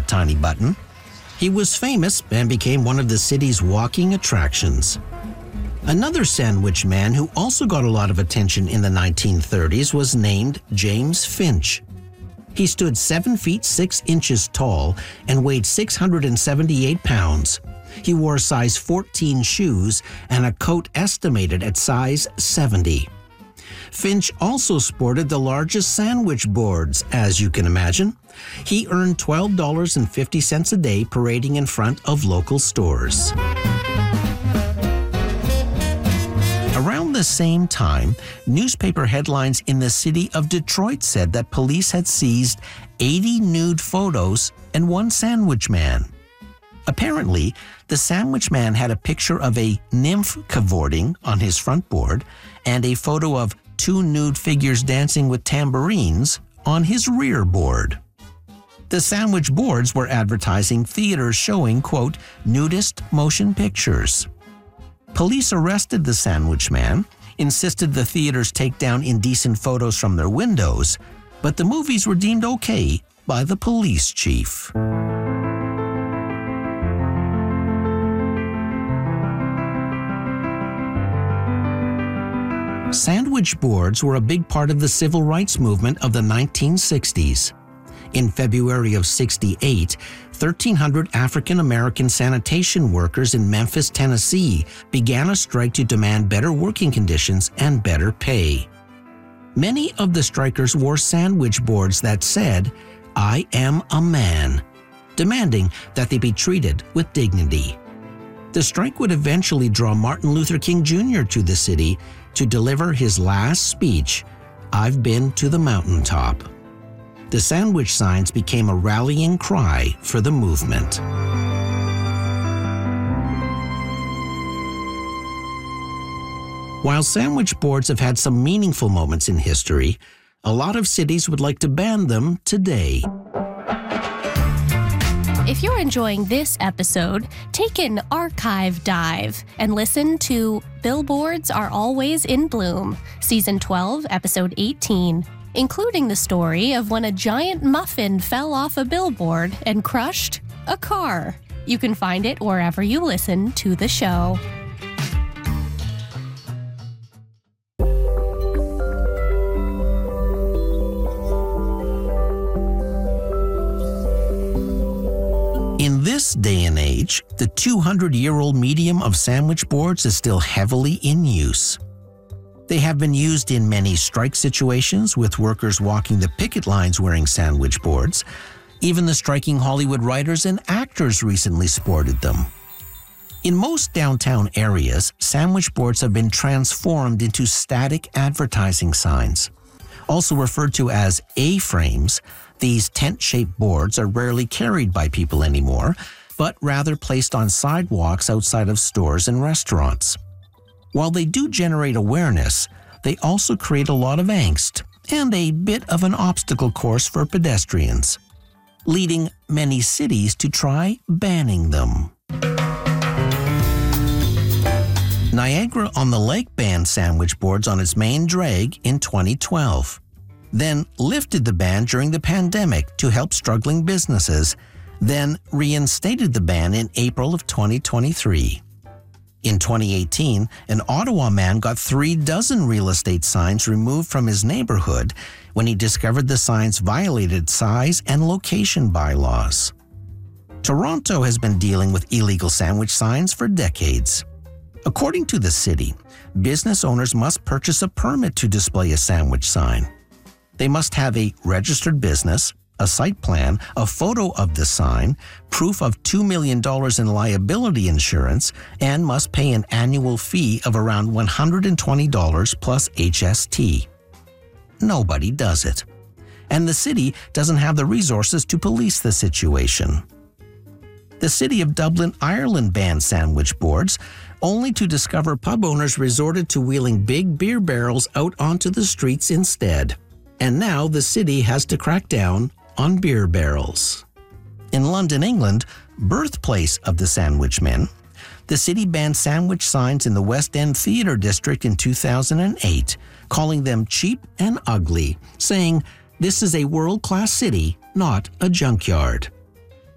tiny button. He was famous and became one of the city's walking attractions. Another sandwich man who also got a lot of attention in the 1930s was named James Finch. He stood 7 feet 6 inches tall and weighed 678 pounds. He wore size 14 shoes and a coat estimated at size 70. Finch also sported the largest sandwich boards, as you can imagine. He earned $12.50 a day parading in front of local stores. Around the same time, newspaper headlines in the city of Detroit said that police had seized 80 nude photos and one sandwich man. Apparently, the sandwich man had a picture of a nymph cavorting on his front board and a photo of 2 nude figures dancing with tambourines on his rear board. The sandwich boards were advertising theaters showing, quote, nudist motion pictures. Police arrested the sandwich man, insisted the theaters take down indecent photos from their windows, but the movies were deemed okay by the police chief. Sandwich boards were a big part of the civil rights movement of the 1960s. In February of '68, 1,300 African-American sanitation workers in Memphis, Tennessee began a strike to demand better working conditions and better pay. Many of the strikers wore sandwich boards that said, "I am a man," demanding that they be treated with dignity. The strike would eventually draw Martin Luther King Jr. to the city to deliver his last speech, "I've been to the mountaintop." The sandwich signs became a rallying cry for the movement. While sandwich boards have had some meaningful moments in history, a lot of cities would like to ban them today. If you're enjoying this episode, take an archive dive and listen to Billboards Are Always in Bloom, Season 12, Episode 18, including the story of when a giant muffin fell off a billboard and crushed a car. You can find it wherever you listen to the show. In this day and age, the 200-year-old medium of sandwich boards is still heavily in use. They have been used in many strike situations, with workers walking the picket lines wearing sandwich boards. Even the striking Hollywood writers and actors recently sported them. In most downtown areas, sandwich boards have been transformed into static advertising signs. Also referred to as A-frames, these tent-shaped boards are rarely carried by people anymore, but rather placed on sidewalks outside of stores and restaurants. While they do generate awareness, they also create a lot of angst and a bit of an obstacle course for pedestrians, leading many cities to try banning them. Niagara-on-the-Lake banned sandwich boards on its main drag in 2012, then lifted the ban during the pandemic to help struggling businesses, then reinstated the ban in April of 2023. In 2018, an Ottawa man got 36 real estate signs removed from his neighborhood when he discovered the signs violated size and location bylaws. Toronto has been dealing with illegal sandwich signs for decades. According to the city, business owners must purchase a permit to display a sandwich sign. They must have a registered business, a site plan, a photo of the sign, proof of $2 million in liability insurance, and must pay an annual fee of around $120 plus HST. Nobody does it. And the city doesn't have the resources to police the situation. The city of Dublin, Ireland banned sandwich boards, only to discover pub owners resorted to wheeling big beer barrels out onto the streets instead. And now the city has to crack down on beer barrels. In London, England, birthplace of the sandwich men, the city banned sandwich signs in the West End Theatre District in 2008, calling them cheap and ugly, saying, "This is a world-class city, not a junkyard."